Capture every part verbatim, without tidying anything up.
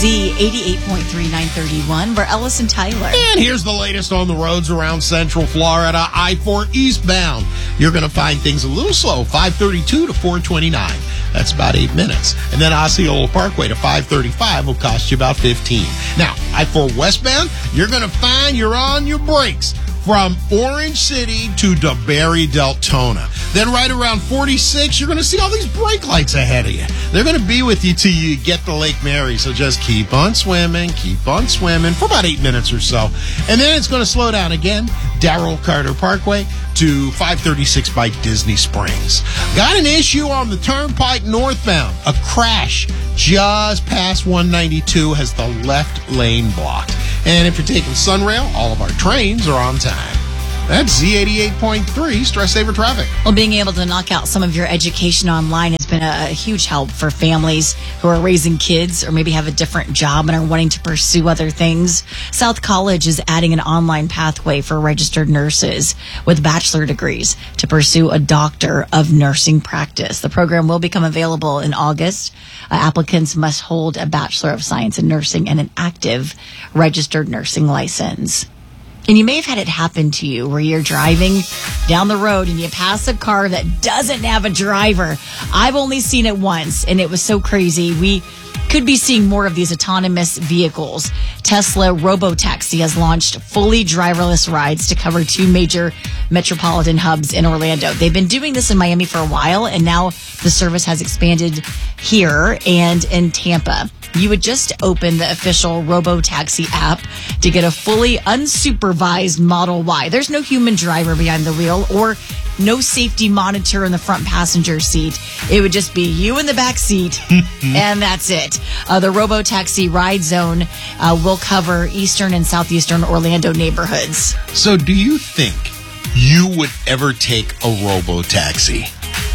Z eighty-eight point three, nine thirty-one. We're Ellis and Tyler. And here's the latest on the roads around Central Florida. I four eastbound. You're going to find things a little slow, five thirty-two to four twenty-nine. That's about eight minutes. And then Osceola Parkway to five thirty-five will cost you about fifteen. Now, I four westbound, you're going to find you're on your brakes from Orange City to DeBerry Deltona. Then right around forty-six, you're going to see all these brake lights ahead of you. They're going to be with you till you get to Lake Mary. So just keep on swimming, keep on swimming for about eight minutes or so. And then it's going to slow down again. Darrell Carter Parkway to five thirty-six by Disney Springs. Got an issue on the Turnpike northbound. A crash just past one ninety-two has the left lane blocked. And if you're taking Sunrail, all of our trains are on time. That's Z eighty-eight point three, Stress Saver Traffic. Well, being able to knock out some of your education online has been a, a huge help for families who are raising kids or maybe have a different job and are wanting to pursue other things. South College is adding an online pathway for registered nurses with bachelor degrees to pursue a doctor of nursing practice. The program will become available in August. Uh, applicants must hold a Bachelor of Science in Nursing and an active registered nursing license. And you may have had it happen to you where you're driving down the road and you pass a car that doesn't have a driver. I've only seen it once, and it was so crazy. We could be seeing more of these autonomous vehicles. Tesla Robotaxi has launched fully driverless rides to cover two major metropolitan hubs in Orlando. They've been doing this in Miami for a while, and now the service has expanded here and in Tampa. You would just open the official Robotaxi app to get a fully unsupervised Model Y. There's no human driver behind the wheel or no safety monitor in the front passenger seat. It would just be you in the back seat, and that's it. Uh, the Robotaxi Ride Zone uh, will cover eastern and southeastern Orlando neighborhoods. So do you think you would ever take a Robotaxi?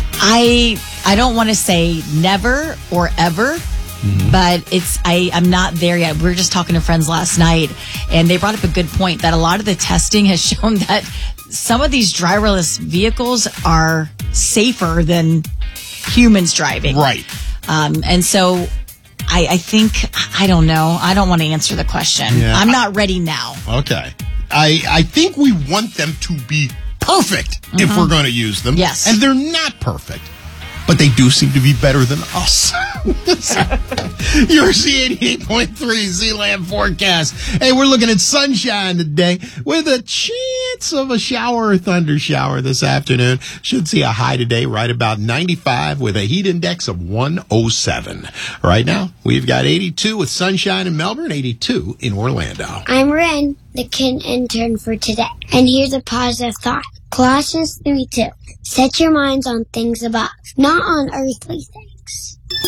I I don't want to say never or ever. Mm-hmm. But it's I, I'm not there yet. We were just talking to friends last night, and they brought up a good point that a lot of the testing has shown that some of these driverless vehicles are safer than humans driving. Right. Um, and so I, I think, I don't know. I don't want to answer the question. Yeah. I'm not ready now. Okay. I, I think we want them to be perfect mm-hmm. if we're going to use them. Yes. And they're not perfect. But they do seem to be better than us. Your Z eighty-eight point three Z-Land forecast. Hey, we're looking at sunshine today with a chance of a shower or thunder shower this afternoon. Should see a high today right about ninety-five with a heat index of one oh seven. Right now, we've got eighty-two with sunshine in Melbourne, eighty-two in Orlando. I'm Ren, the kin intern for today. And here's a positive thought. Colossians three two. Set your minds on things above, not on earthly things.